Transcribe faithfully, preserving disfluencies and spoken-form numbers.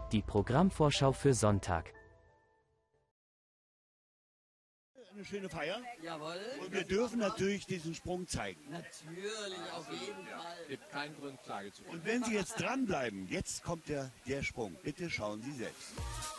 Die Programmvorschau für Sonntag. Eine schöne Feier. Jawohl. Und wir dürfen natürlich diesen Sprung zeigen. Natürlich, auf jeden Fall. Es gibt keinen Grund, Klage zu führen. Und wenn Sie jetzt dranbleiben, jetzt kommt der, der Sprung. Bitte schauen Sie selbst.